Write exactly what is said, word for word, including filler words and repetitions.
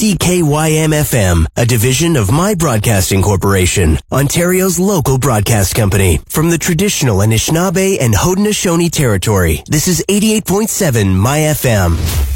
D K Y M F M, a division of My Broadcasting Corporation, Ontario's local broadcast company. From the traditional Anishinaabe and Haudenosaunee territory, this is eighty-eight point seven My F M.